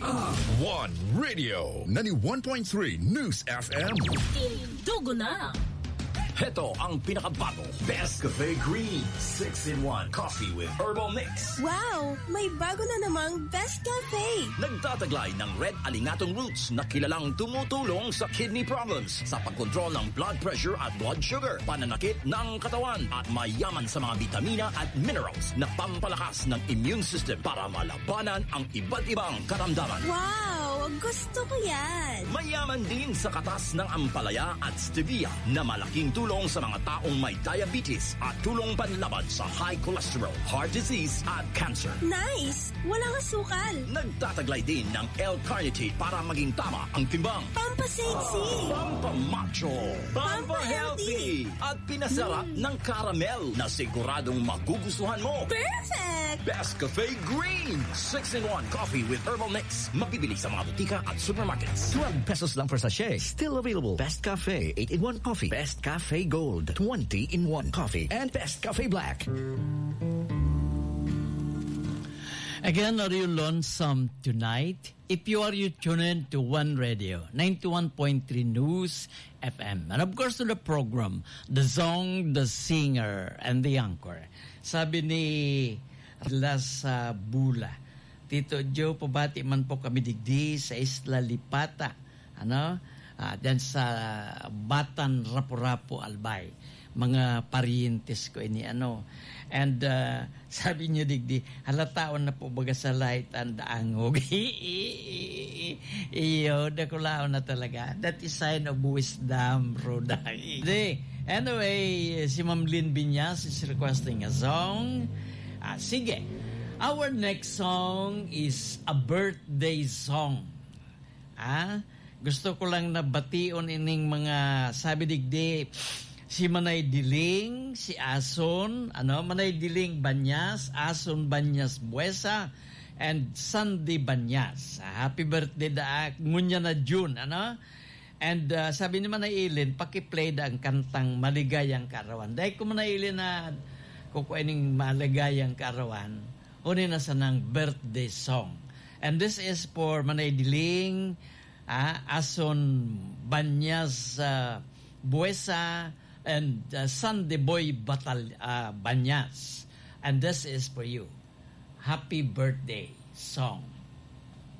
One Radio 91.3 News FM. Dugo na. Heto ang pinakabago. Best Cafe Green 6-in-1 Coffee with Herbal Mix. Wow! May bago na namang Best Cafe. Nagtataglay ng red alingatong roots na kilalang tumutulong sa kidney problems, sa pagkontrol ng blood pressure at blood sugar, pananakit ng katawan, at mayaman sa mga vitamina at minerals na pampalakas ng immune system para malabanan ang iba't ibang karamdaman. Wow! Gusto ko yan. Mayaman din sa katas ng ampalaya at stevia na malaking tulong sa mga taong may diabetes at tulong panlaban sa high cholesterol, heart disease at cancer. Nice! Walang asukal. Nagtataglay din ng L-carnitine para maging tama ang timbang. Pampasexy. Pampamacho. Pampahealthy. At pinasarap ng caramel na siguradong magugustuhan mo. Perfect! Best Cafe Green 6-in-1 Coffee with Herbal Mix. Mabibili sa mga butika at supermarkets. 12 pesos lang per sachet. Still available. Best Cafe 8-in-1 Coffee. Best Cafe Gold 20-in-1 Coffee. And Best Cafe Black. Again, are you lonesome tonight? If you are, you tune in to One Radio, 91.3 News FM. And of course, to the program, the song, the singer, and the anchor. Sabi ni Las Bula, Tito Joe, pabati man po kami digdi sa Isla Lipata. Diyan sa Batan, Rapu-Rapu, Albay. Mga parientes ko ini And sabi niyo digdi, halataon na po baga sa light and angog. Iyo, dakulaon na talaga. That is sign of wisdom, Roday. Anyway, si Ma'am Lynn Binyas is requesting a song. Sige. Our next song is a birthday song. Gusto ko lang na bation ining mga sabi digdi, si Manay Diling, si Ason, Manay Diling Banyas, Ason Banyas Buesa, and Sandy Banyas. Happy birthday da ngunya na June, And sabi ni Manay Ilin, paki-play da ang kantang Maligayang Karawan. Dahil kung Manay Ilin na kukuining Maligayang Karawan, uni na sa nang birthday song. And this is for Manay Diling, Ason Banyas Buesa, and Sunday Boy Banyas. And this is for you. Happy birthday song.